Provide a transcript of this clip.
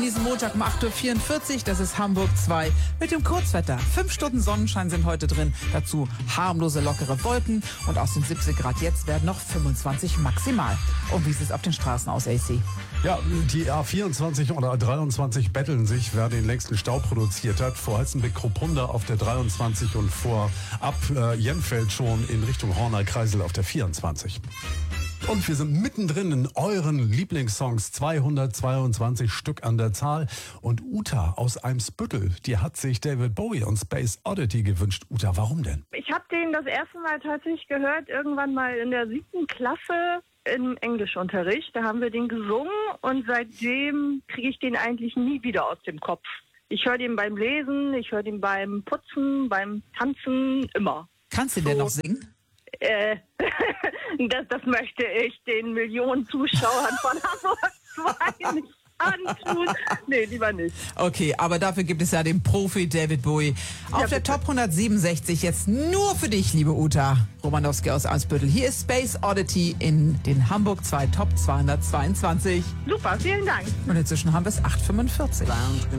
Diesen Montag um 8.44 Uhr, das ist Hamburg 2 mit dem Kurzwetter. 5 Stunden Sonnenschein sind heute drin, dazu harmlose, lockere Wolken und aus den 17 Grad jetzt werden noch 25 maximal. Und wie sieht es auf den Straßen aus, AC? Ja, die A24 oder A23 betteln sich, wer den längsten Stau produziert hat. Vor Heizenbeck-Kruppunda auf der 23 und ab Jenfeld schon in Richtung Horner-Kreisel auf der 24. Und wir sind mittendrin in euren Lieblingssongs, 222 Stück an der Zahl. Und Uta aus Eimsbüttel, die hat sich David Bowie und Space Oddity gewünscht. Uta, warum denn? Ich habe den das erste Mal tatsächlich gehört, irgendwann mal in der 7. Klasse im Englischunterricht. Da haben wir den gesungen und seitdem kriege ich den eigentlich nie wieder aus dem Kopf. Ich höre den beim Lesen, ich höre den beim Putzen, beim Tanzen, immer. Kannst du denn noch singen? Das möchte ich den Millionen Zuschauern von Hamburg 2 nicht antun. Nee, lieber nicht. Okay, aber dafür gibt es ja den Profi David Bowie. Auf der Top 167 jetzt nur für dich, liebe Uta Romanowski aus Eimsbüttel. Hier ist Space Oddity in den Hamburg 2 Top 222. Super, vielen Dank. Und inzwischen haben wir es 8:45.